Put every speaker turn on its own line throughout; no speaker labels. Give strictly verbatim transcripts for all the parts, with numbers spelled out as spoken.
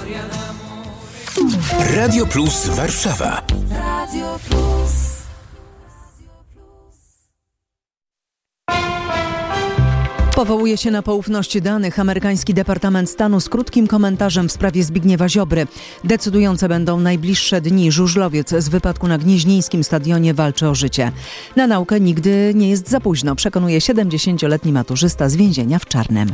Radio Plus Warszawa. Radio Plus.
Powołuje się na poufność danych amerykański Departament Stanu z krótkim komentarzem w sprawie Zbigniewa Ziobry. Decydujące będą najbliższe dni. Żużlowiec z wypadku na Gnieźnieńskim stadionie walczy o życie. Na naukę nigdy nie jest za późno, przekonuje siedemdziesięcioletni maturzysta z więzienia w Czarnem.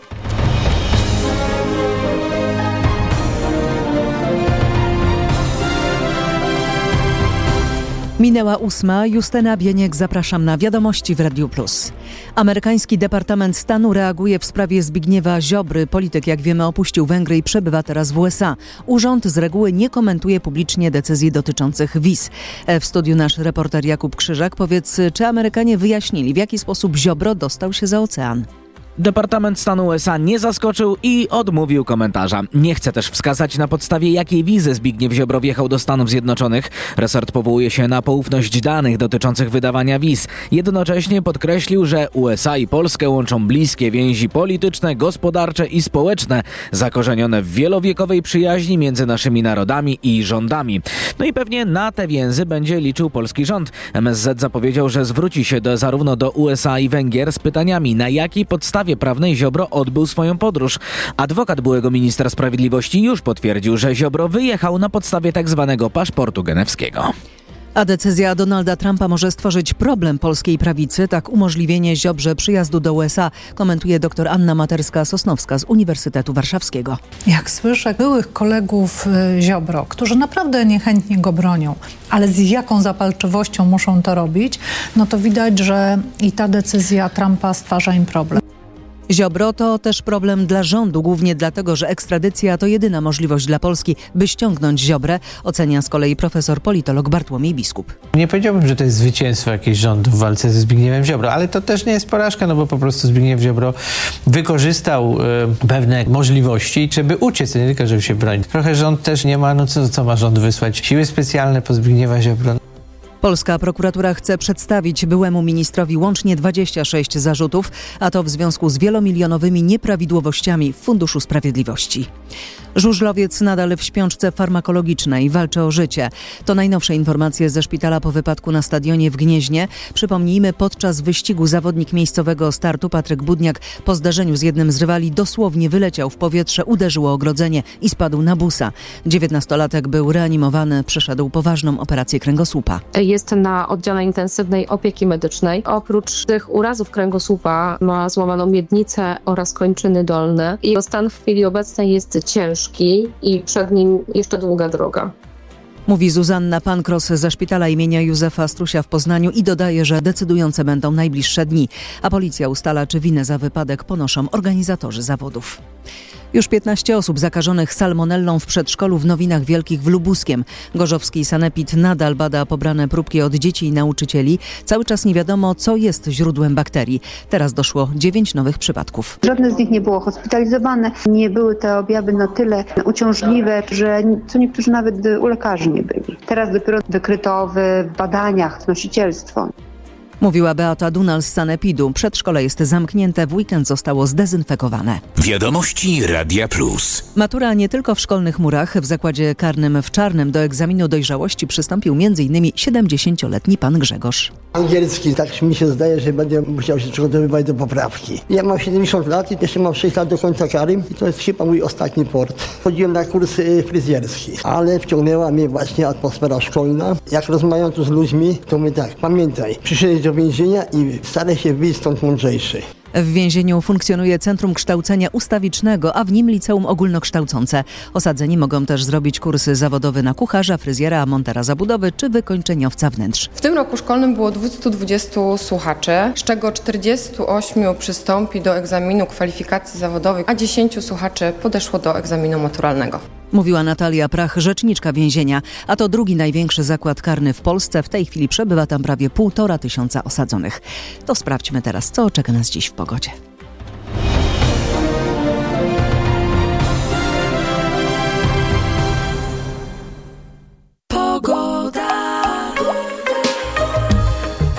Minęła ósma. Justyna Bieniek, zapraszam na Wiadomości w Radiu Plus. Amerykański Departament Stanu reaguje w sprawie Zbigniewa Ziobry. Polityk, jak wiemy, opuścił Węgry i przebywa teraz w U S A. Urząd z reguły nie komentuje publicznie decyzji dotyczących wiz. W studiu nasz reporter Jakub Krzyżak. Powiedz, czy Amerykanie wyjaśnili, w jaki sposób Ziobro dostał się za ocean?
Departament Stanu U S A nie zaskoczył i odmówił komentarza. Nie chce też wskazać, na podstawie jakiej wizy Zbigniew Ziobro wjechał do Stanów Zjednoczonych. Resort powołuje się na poufność danych dotyczących wydawania wiz. Jednocześnie podkreślił, że U S A i Polskę łączą bliskie więzi polityczne, gospodarcze i społeczne, zakorzenione w wielowiekowej przyjaźni między naszymi narodami i rządami. No i pewnie na te więzy będzie liczył polski rząd. M S Z zapowiedział, że zwróci się do, zarówno do U S A i Węgier z pytaniami, na jakiej podstawie prawnej Ziobro odbył swoją podróż. Adwokat byłego ministra sprawiedliwości już potwierdził, że Ziobro wyjechał na podstawie tzw. paszportu genewskiego.
A decyzja Donalda Trumpa może stworzyć problem polskiej prawicy. Tak umożliwienie Ziobrze przyjazdu do U S A komentuje dr Anna Materska-Sosnowska z Uniwersytetu Warszawskiego.
Jak słyszę byłych kolegów Ziobro, którzy naprawdę niechętnie go bronią, ale z jaką zapalczywością muszą to robić, no to widać, że i ta decyzja Trumpa stwarza im problem.
Ziobro to też problem dla rządu, głównie dlatego, że ekstradycja to jedyna możliwość dla Polski, by ściągnąć Ziobrę, ocenia z kolei profesor politolog Bartłomiej Biskup.
Nie powiedziałbym, że to jest zwycięstwo jakiegoś rządu w walce ze Zbigniewem Ziobro, ale to też nie jest porażka, no bo po prostu Zbigniew Ziobro wykorzystał y, pewne możliwości, żeby uciec, nie tylko żeby się bronić. Trochę rząd też nie ma, no co, co ma rząd wysłać? Siły specjalne po Zbigniewa Ziobro.
Polska prokuratura chce przedstawić byłemu ministrowi łącznie dwadzieścia sześć zarzutów, a to w związku z wielomilionowymi nieprawidłowościami w Funduszu Sprawiedliwości. Żużlowiec nadal w śpiączce farmakologicznej walczy o życie. To najnowsze informacje ze szpitala po wypadku na stadionie w Gnieźnie. Przypomnijmy, podczas wyścigu zawodnik miejscowego startu Patryk Budniak po zdarzeniu z jednym z rywali dosłownie wyleciał w powietrze, uderzył o ogrodzenie i spadł na busa. dziewiętnastolatek był reanimowany, przeszedł poważną operację kręgosłupa.
Jest na oddziale intensywnej opieki medycznej. Oprócz tych urazów kręgosłupa ma złamaną miednicę oraz kończyny dolne. Jego stan w chwili obecnej jest ciężki i przed nim jeszcze długa droga.
Mówi Zuzanna Pankros ze szpitala imienia Józefa Strusia w Poznaniu i dodaje, że decydujące będą najbliższe dni, a policja ustala, czy winę za wypadek ponoszą organizatorzy zawodów. Już piętnaście osób zakażonych salmonellą w przedszkolu w Nowinach Wielkich w Lubuskiem. Gorzowski sanepid nadal bada pobrane próbki od dzieci i nauczycieli. Cały czas nie wiadomo, co jest źródłem bakterii. Teraz doszło dziewięć nowych przypadków.
Żadne z nich nie było hospitalizowane. Nie były te objawy na tyle uciążliwe, że co niektórzy nawet u lekarzy nie byli. Teraz dopiero wykryto w badaniach nosicielstwo.
Mówiła Beata Dunal z sanepidu. Przedszkole jest zamknięte, w weekend zostało zdezynfekowane.
Wiadomości Radia Plus.
Matura nie tylko w szkolnych murach. W zakładzie karnym w Czarnem do egzaminu dojrzałości przystąpił między innymi siedemdziesięcioletni pan Grzegorz.
Angielski, tak mi się zdaje, że będę musiał się przygotowywać do poprawki. Ja mam siedemdziesiąt lat i jeszcze mam sześć lat do końca kary i to jest chyba mój ostatni port. Chodziłem na kursy fryzjerskie, ale wciągnęła mnie właśnie atmosfera szkolna. Jak rozmawiam tu z ludźmi, to mówię tak, pamiętaj, przyszedłeś do więzienia i staraj się wyjść stąd mądrzejszy.
W więzieniu funkcjonuje Centrum Kształcenia Ustawicznego, a w nim liceum ogólnokształcące. Osadzeni mogą też zrobić kursy zawodowe na kucharza, fryzjera, montera zabudowy czy wykończeniowca wnętrz.
W tym roku szkolnym było dwieście dwadzieścia słuchaczy, z czego czterdziestu ośmiu przystąpi do egzaminu kwalifikacji zawodowych, a dziesięciu słuchaczy podeszło do egzaminu maturalnego.
Mówiła Natalia Prach, rzeczniczka więzienia, a to drugi największy zakład karny w Polsce. W tej chwili przebywa tam prawie półtora tysiąca osadzonych. To sprawdźmy teraz, co czeka nas dziś w pogodzie.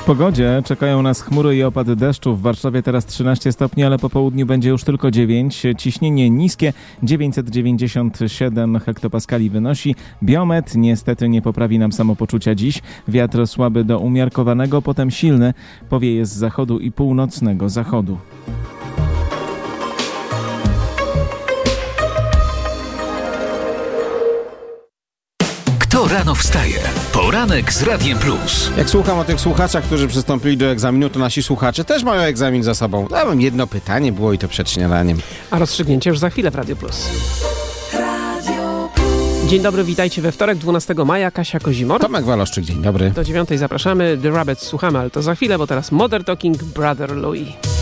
pogodzie czekają nas chmury i opady deszczu. W Warszawie teraz trzynaście stopni, ale po południu będzie już tylko dziewięć. Ciśnienie niskie, dziewięćset dziewięćdziesiąt siedem hektopaskali wynosi. Biometr niestety nie poprawi nam samopoczucia dziś. Wiatr słaby do umiarkowanego, potem silny. Powieje z zachodu i północnego zachodu.
Kto rano wstaje? Poranek z Radiem Plus.
Jak słucham o tych słuchaczach, którzy przystąpili do egzaminu, to nasi słuchacze też mają egzamin za sobą. Ja mam jedno pytanie, było i to przed śniadaniem.
A rozstrzygnięcie już za chwilę w Radio Plus. Dzień dobry, witajcie we wtorek, dwunastego maja. Kasia Kozimor.
Tomek Waloszczyk, dzień dobry.
Do dziewiątej zapraszamy. The Rabbits słuchamy, ale to za chwilę, bo teraz Modern Talking, Brother Louis.